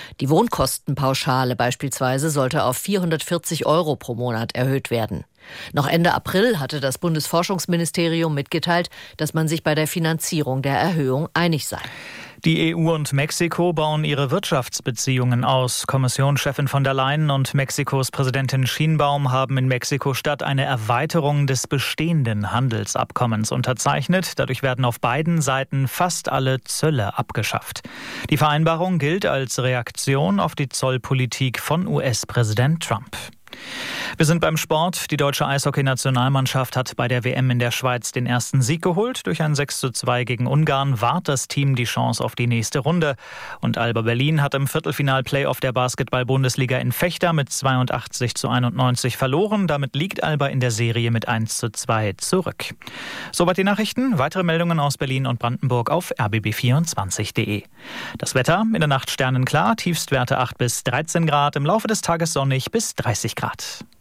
Die Wohnkostenpauschale beispielsweise sollte auf 440 € pro Monat erhöht werden. Noch Ende April hatte das Bundesforschungsministerium mitgeteilt, dass man sich bei der Finanzierung der Erhöhung einig sei. Die EU und Mexiko bauen ihre Wirtschaftsbeziehungen aus. Kommissionschefin von der Leyen und Mexikos Präsidentin Sheinbaum haben in Mexiko-Stadt eine Erweiterung des bestehenden Handelsabkommens unterzeichnet. Dadurch werden auf beiden Seiten fast alle Zölle abgeschafft. Die Vereinbarung gilt als Reaktion auf die Zollpolitik von US-Präsident Trump. Wir sind beim Sport. Die deutsche Eishockey-Nationalmannschaft hat bei der WM in der Schweiz den ersten Sieg geholt. Durch ein 6:2 gegen Ungarn wahrt das Team die Chance auf die nächste Runde. Und Alba Berlin hat im Viertelfinal-Playoff der Basketball-Bundesliga in Fechter mit 82:91 verloren. Damit liegt Alba in der Serie mit 1:2 zurück. Soweit die Nachrichten. Weitere Meldungen aus Berlin und Brandenburg auf rbb24.de. Das Wetter: in der Nacht sternenklar, Tiefstwerte 8 bis 13 Grad, im Laufe des Tages sonnig bis 30 Grad.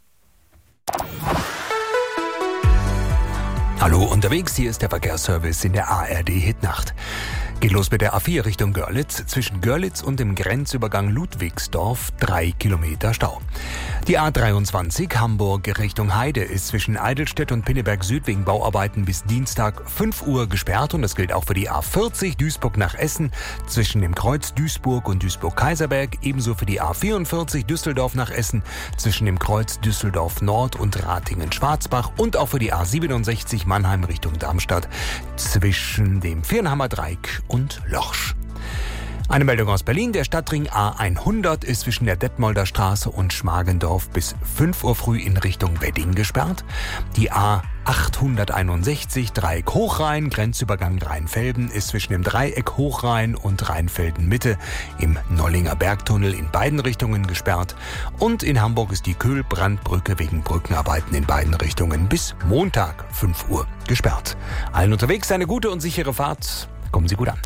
Hallo unterwegs, hier ist der Verkehrsservice in der ARD Hitnacht. Geht los mit der A4 Richtung Görlitz. Zwischen Görlitz und dem Grenzübergang Ludwigsdorf 3 Kilometer Stau. Die A23 Hamburg Richtung Heide ist zwischen Eidelstedt und Pinneberg Süd wegen Bauarbeiten bis Dienstag 5 Uhr gesperrt. Und das gilt auch für die A40 Duisburg nach Essen zwischen dem Kreuz Duisburg und Duisburg-Kaiserberg. Ebenso für die A44 Düsseldorf nach Essen zwischen dem Kreuz Düsseldorf Nord und Ratingen-Schwarzbach. Und auch für die A67 Mannheim Richtung Darmstadt zwischen dem Viernhammer Dreieck und Lorsch. Eine Meldung aus Berlin. Der Stadtring A100 ist zwischen der Detmolder Straße und Schmargendorf bis 5 Uhr früh in Richtung Wedding gesperrt. Die A861 Dreieck Hochrhein, Grenzübergang Rheinfelden, ist zwischen dem Dreieck Hochrhein und Rheinfelden Mitte im Nollinger Bergtunnel in beiden Richtungen gesperrt. Und in Hamburg ist die Köhl-Brandbrücke wegen Brückenarbeiten in beiden Richtungen bis Montag 5 Uhr gesperrt. Allen unterwegs eine gute und sichere Fahrt. Kommen Sie gut an.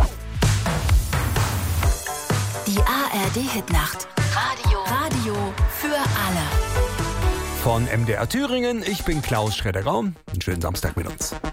Die ARD-Hitnacht. Radio für alle. Von MDR Thüringen, ich bin Klaus Schredderau. Einen schönen Samstag mit uns.